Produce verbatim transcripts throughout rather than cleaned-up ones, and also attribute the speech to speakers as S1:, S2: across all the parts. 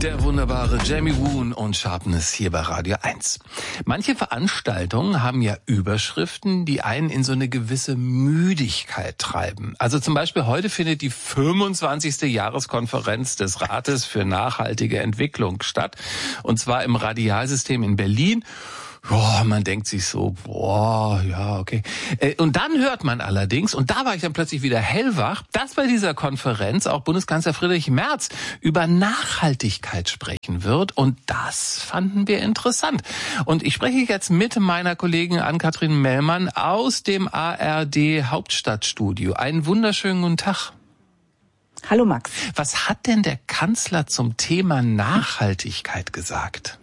S1: Der wunderbare Jamie Woon und Sharpness hier bei Radio eins. Manche Veranstaltungen haben ja Überschriften, die einen in so eine gewisse Müdigkeit treiben. Also zum Beispiel heute findet die fünfundzwanzigste Jahreskonferenz des Rates für nachhaltige Entwicklung statt. Und zwar im Radialsystem in Berlin. Boah, man denkt sich so, boah, ja, okay. Und dann hört man allerdings, und da war ich dann plötzlich wieder hellwach, dass bei dieser Konferenz auch Bundeskanzler Friedrich Merz über Nachhaltigkeit sprechen wird. Und das fanden wir interessant. Und ich spreche jetzt mit meiner Kollegin Ann-Kathrin Mellmann aus dem A R D Hauptstadtstudio. Einen wunderschönen guten Tag.
S2: Hallo Max.
S1: Was hat denn der Kanzler zum Thema Nachhaltigkeit gesagt?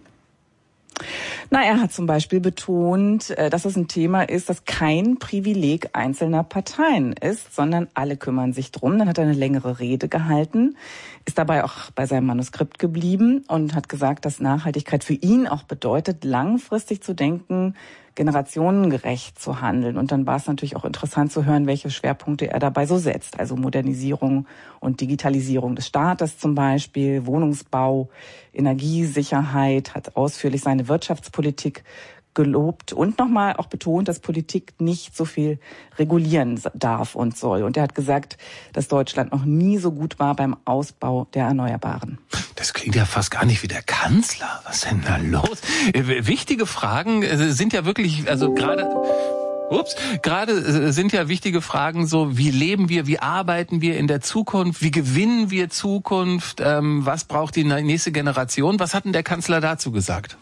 S2: Na, er hat zum Beispiel betont, dass es ein Thema ist, das kein Privileg einzelner Parteien ist, sondern alle kümmern sich drum. Dann hat er eine längere Rede gehalten, ist dabei auch bei seinem Manuskript geblieben und hat gesagt, dass Nachhaltigkeit für ihn auch bedeutet, langfristig zu denken, generationengerecht zu handeln. Und dann war es natürlich auch interessant zu hören, welche Schwerpunkte er dabei so setzt. Also Modernisierung und Digitalisierung des Staates zum Beispiel, Wohnungsbau, Energiesicherheit, hat ausführlich seine Wirtschaftspolitik gelobt und nochmal auch betont, dass Politik nicht so viel regulieren darf und soll. Und er hat gesagt, dass Deutschland noch nie so gut war beim Ausbau der Erneuerbaren.
S1: Das klingt ja fast gar nicht wie der Kanzler. Was ist denn da los? Wichtige Fragen sind ja wirklich, also gerade... Ups, gerade sind ja wichtige Fragen so, wie leben wir, wie arbeiten wir in der Zukunft, wie gewinnen wir Zukunft, ähm, was braucht die nächste Generation? Was hat denn der Kanzler dazu gesagt?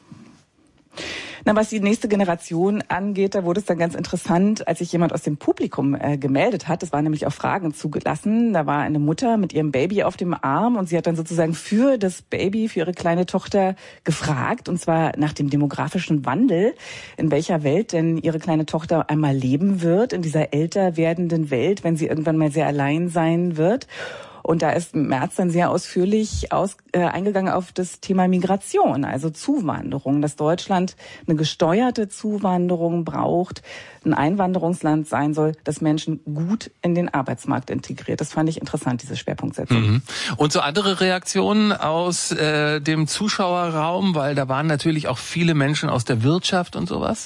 S2: Na, was die nächste Generation angeht, da wurde es dann ganz interessant, als sich jemand aus dem Publikum äh, gemeldet hat. Es waren nämlich auch Fragen zugelassen. Da war eine Mutter mit ihrem Baby auf dem Arm und sie hat dann sozusagen für das Baby, für ihre kleine Tochter gefragt, und zwar nach dem demografischen Wandel, in welcher Welt denn ihre kleine Tochter einmal leben wird, in dieser älter werdenden Welt, wenn sie irgendwann mal sehr allein sein wird. Und da ist Merz dann sehr ausführlich aus, äh, eingegangen auf das Thema Migration, also Zuwanderung, dass Deutschland eine gesteuerte Zuwanderung braucht, ein Einwanderungsland sein soll, das Menschen gut in den Arbeitsmarkt integriert. Das fand ich interessant, diese Schwerpunktsetzung.
S1: Mhm. Und so andere Reaktionen aus äh, dem Zuschauerraum, weil da waren natürlich auch viele Menschen aus der Wirtschaft und sowas?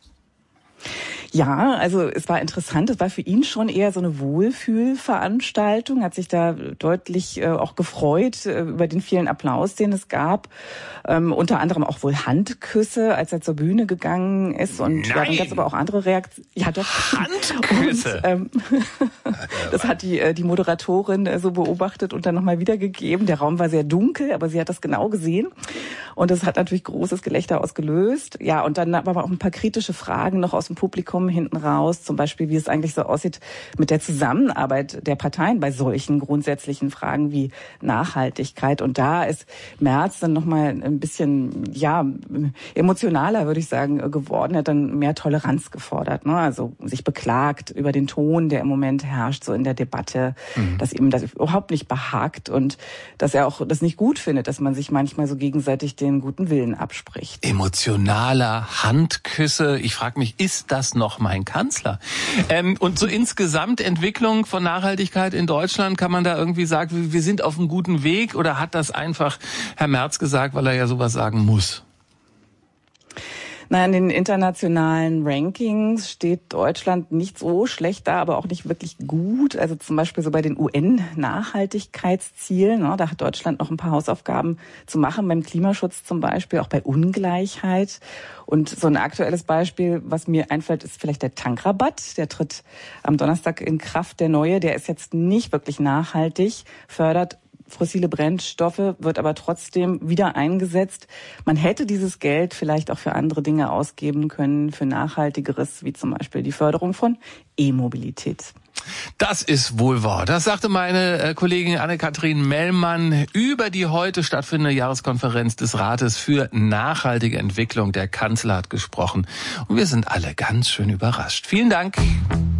S2: Ja, also es war interessant. Es war für ihn schon eher so eine Wohlfühlveranstaltung. Hat sich da deutlich äh, auch gefreut äh, über den vielen Applaus, den es gab. Ähm, unter anderem auch wohl Handküsse, als er zur Bühne gegangen ist. Und ja, dann gab es aber auch andere Reaktionen. Ja, doch.
S1: Handküsse?
S2: Und, ähm, das hat die, äh, die Moderatorin äh, so beobachtet und dann nochmal wiedergegeben. Der Raum war sehr dunkel, aber sie hat das genau gesehen. Und das hat natürlich großes Gelächter ausgelöst. Ja, und dann aber auch ein paar kritische Fragen noch aus dem Publikum hinten raus, zum Beispiel, wie es eigentlich so aussieht mit der Zusammenarbeit der Parteien bei solchen grundsätzlichen Fragen wie Nachhaltigkeit. Und da ist Merz dann nochmal ein bisschen, ja, emotionaler, würde ich sagen, geworden. Er hat dann mehr Toleranz gefordert, ne? Also sich beklagt über den Ton, der im Moment herrscht, so in der Debatte, mhm. dass ihm das überhaupt nicht behagt und dass er auch das nicht gut findet, dass man sich manchmal so gegenseitig den guten Willen abspricht.
S1: Emotionaler Handküsse. Ich frage mich, ist das noch mein Kanzler? Ähm, und so insgesamt Entwicklung von Nachhaltigkeit in Deutschland, kann man da irgendwie sagen, wir sind auf einem guten Weg, oder hat das einfach Herr Merz gesagt, weil er ja sowas sagen muss?
S2: Na, in den internationalen Rankings steht Deutschland nicht so schlecht da, aber auch nicht wirklich gut. Also zum Beispiel so bei den U N-Nachhaltigkeitszielen, ne, da hat Deutschland noch ein paar Hausaufgaben zu machen, beim Klimaschutz zum Beispiel, auch bei Ungleichheit. Und so ein aktuelles Beispiel, was mir einfällt, ist vielleicht der Tankrabatt. Der tritt am Donnerstag in Kraft, der neue. Der ist jetzt nicht wirklich nachhaltig, fördert fossile Brennstoffe, wird aber trotzdem wieder eingesetzt. Man hätte dieses Geld vielleicht auch für andere Dinge ausgeben können, für Nachhaltigeres, wie zum Beispiel die Förderung von E-Mobilität.
S1: Das ist wohl wahr. Das sagte meine Kollegin Anne-Kathrin Mellmann über die heute stattfindende Jahreskonferenz des Rates für nachhaltige Entwicklung. Der Kanzler hat gesprochen und wir sind alle ganz schön überrascht. Vielen Dank.